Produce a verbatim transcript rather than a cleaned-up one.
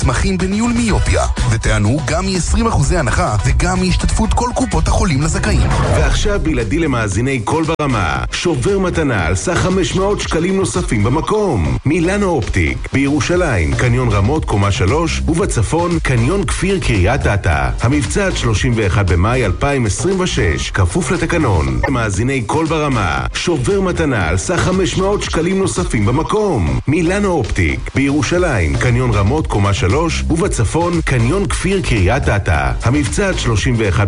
מתמחים בניהול מיופיה, ותענו גם מ-עשרים אחוז הנחה וגם מהשתתפות כל קופות החולים לזכאים. ועכשיו בלעדי למאזיני כל ברמה, שובר מתנה על סך חמש מאות שקלים נוספים במקום. מילאנו אופטיק, בירושלים, קניון רמות קומה שלוש, ובצפון, קניון כפיר קריית אתא. המבצע עד שלושים ואחד במאי אלפיים עשרים ושש, כפוף לתקנון. מאזיני כל ברמה, שובר מתנה על סך חמש מאות שקלים נוספים במקום. מילאנו אופטיק, בירושלים, קניון רמות קומה שלוש, ובצפון, קניון כפיר קריית אתא. המבצע עד שלושים ואחד